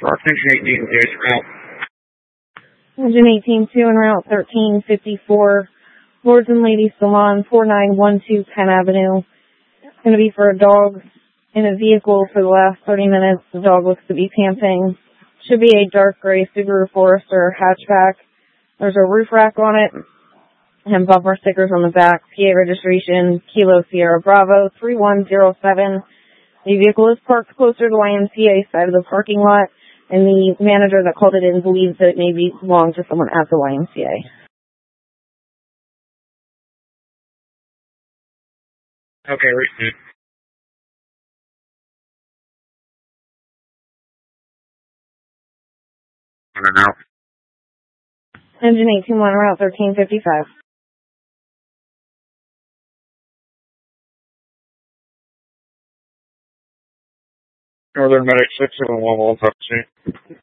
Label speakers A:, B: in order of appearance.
A: Engine 18, Jason route.
B: Engine 18-2 en route 1354, Lords and Ladies Salon, 4912 Penn Avenue. It's going to be for a dog in a vehicle for the last 30 minutes. The dog looks to be panting. Should be a dark gray Subaru Forester hatchback. There's a roof rack on it and bumper stickers on the back. PA registration, Kilo Sierra Bravo 3107. The vehicle is parked closer to the YMCA side of the parking lot, and the manager that called it in believes that it may belong to someone at the YMCA.
A: Okay, receipt. On and out.
B: Engine 181 route 1355.
A: Northern Medic 671 Wall Top 2.